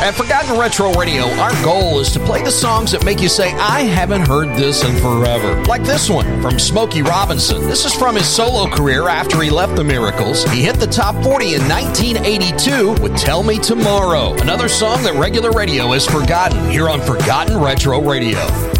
At Forgotten Retro Radio, our goal is to play the songs that make you say, I haven't heard this in forever. Like this one from Smokey Robinson. This is from his solo career after he left the Miracles. He hit the top 40 in 1982 with Tell Me Tomorrow, another song that regular radio has forgotten here on Forgotten Retro Radio.